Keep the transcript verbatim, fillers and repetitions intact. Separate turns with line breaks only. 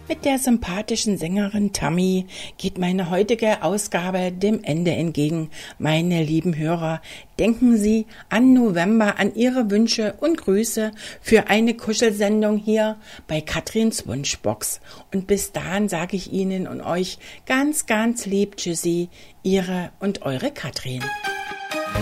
Mit der sympathischen Sängerin Tammy geht meine heutige Ausgabe dem Ende entgegen. Meine lieben Hörer, denken Sie an November, an Ihre Wünsche und Grüße für eine Kuschelsendung hier bei Katrins Wunschbox. Und bis dahin sage ich Ihnen und euch ganz, ganz lieb Tschüssi, Ihre und eure Katrin.